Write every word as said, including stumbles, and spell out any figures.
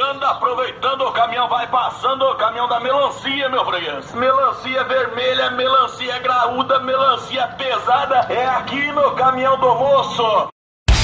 aproveitando, aproveitando, o caminhão vai passando, o caminhão da melancia, meu freguês. Melancia vermelha, melancia graúda, melancia pesada, é aqui no caminhão do moço.